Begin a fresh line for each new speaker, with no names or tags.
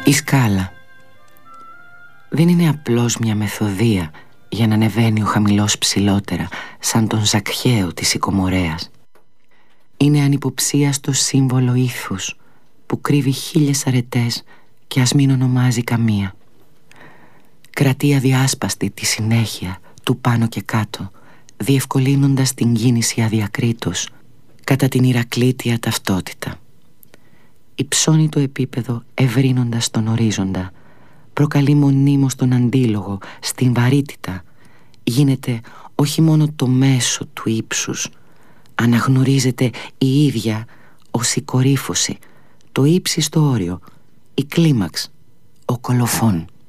Η σκάλα δεν είναι απλώς μια μεθοδεία για να ανεβαίνει ο χαμηλός ψηλότερα, σαν τον Ζακχαίο της Σικομορέας. Είναι ανυποψίαστο σύμβολο ήθους που κρύβει 1000 αρετές και ας μην ονομάζει καμία. Κρατεί αδιάσπαστη τη συνέχεια του πάνω και κάτω, διευκολύνοντας την κίνηση αδιακρίτως κατά την Ηρακλήτια ταυτότητα. Υψώνει το επίπεδο ευρύνοντας τον ορίζοντα, προκαλεί μονίμως τον αντίλογο στην βαρύτητα, γίνεται όχι μόνο το μέσο του ύψους, αναγνωρίζεται η ίδια ως η κορύφωση, το ύψιστο όριο, η κλίμαξ, ο κολοφόν.